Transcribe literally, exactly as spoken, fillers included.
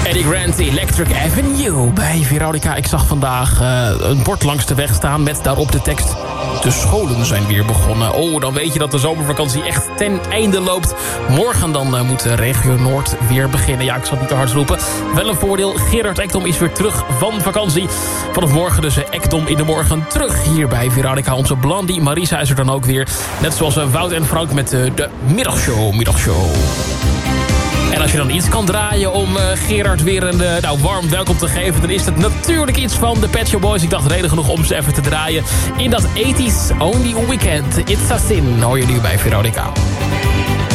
Eddie Grant, Electric Avenue bij Veronica. Ik zag vandaag uh, een bord langs de weg staan met daarop de tekst: de scholen zijn weer begonnen. Oh, dan weet je dat de zomervakantie echt ten einde loopt. Morgen dan uh, moet de regio Noord weer beginnen. Ja, ik zal het niet te hard roepen. Wel een voordeel, Gerard Ekdom is weer terug van vakantie. Vanaf morgen dus uh, Ekdom in de morgen terug hier bij Veronica. Onze Blondie Marisa is er dan ook weer. Net zoals uh, Wout en Frank met uh, de middagshow. middagshow. En als je dan iets kan draaien om uh, Gerard weer een uh, nou, warm welkom te geven... dan is het natuurlijk iets van de Pet Shop Boys. Ik dacht reden genoeg om ze even te draaien. In dat eighties Only Weekend. It's a Sin hoor je nu bij Veronica.